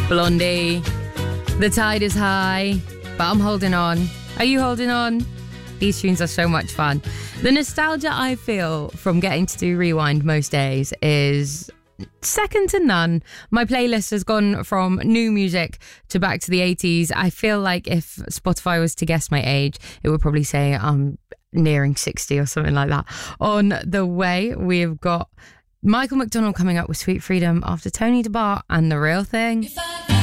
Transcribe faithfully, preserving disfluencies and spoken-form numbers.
Blondie. The tide is high, but I'm holding on. Are you holding on? These tunes are so much fun. The nostalgia I feel from getting to do Rewind most days is second to none. My playlist has gone from new music to back to the eighties. I feel like if Spotify was to guess my age, it would probably say I'm nearing sixty or something like that. On the way, we've got Michael McDonald coming up with Sweet Freedom after Tony DeBart and The Real Thing.